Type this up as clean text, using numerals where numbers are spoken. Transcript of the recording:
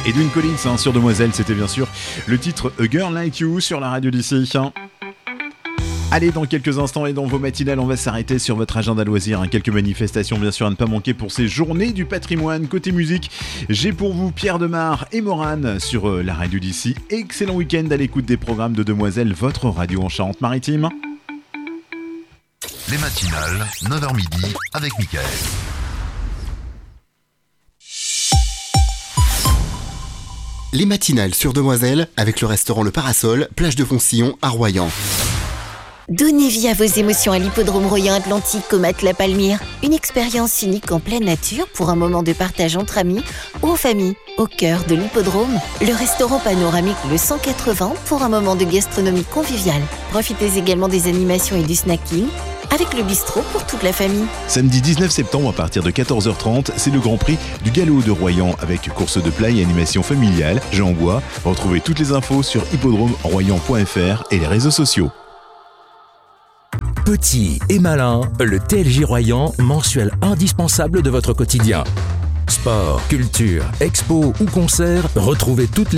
Edwyn Collins sur Demoiselle, c'était bien sûr le titre A Girl Like You sur la radio d'ici. Allez, dans quelques instants et dans vos matinales, on va s'arrêter sur votre agenda loisirs. Quelques manifestations bien sûr à ne pas manquer pour ces journées du patrimoine. Côté musique, j'ai pour vous Pierre Demar et Morane sur la radio d'ici. Excellent week-end à l'écoute des programmes de Demoiselle, votre radio en Charente-Maritime. Les matinales, 9h midi avec Mickaël. Les matinales sur Demoiselle avec le restaurant Le Parasol, plage de Foncillon à Royan. Donnez vie à vos émotions à l'hippodrome Royan Atlantique au Matelas Palmyre. Une expérience unique en pleine nature pour un moment de partage entre amis ou en famille. Au cœur de l'hippodrome, le restaurant panoramique Le 180 pour un moment de gastronomie conviviale. Profitez également des animations et du snacking avec le bistrot pour toute la famille. Samedi 19 septembre à partir de 14h30, c'est le Grand Prix du Galop de Royan avec course de plat et animation familiale. Jeux en bois. Retrouvez toutes les infos sur hippodromeroyan.fr et les réseaux sociaux. Petit et malin, le TLJ Royan, mensuel indispensable de votre quotidien. Sport, culture, expo ou concert, retrouvez toutes les